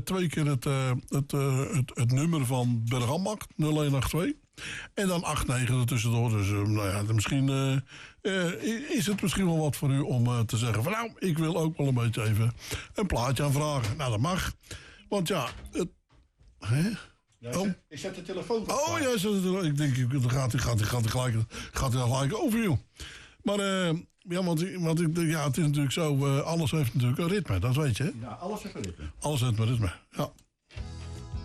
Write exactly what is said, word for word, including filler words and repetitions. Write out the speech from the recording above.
twee keer het, uh, het, uh, het, het nummer van Bergambacht, nul een acht twee. En dan acht negen er tussendoor. Dus uh, nou ja, misschien uh, uh, is het misschien wel wat voor u om uh, te zeggen van nou, ik wil ook wel een beetje even een plaatje aanvragen. Nou, dat mag. Want ja, het... Hè? Ja, oh. Ik zet de telefoon op. Oh ja, ik denk, dan gaat hij gaat, gaat, gelijk, gaat hij gelijk over, joh. Maar uh, ja, want, want ja, het is natuurlijk zo, uh, alles heeft natuurlijk een ritme, dat weet je. Hè? Ja, alles heeft een ritme. Alles heeft een ritme, ja.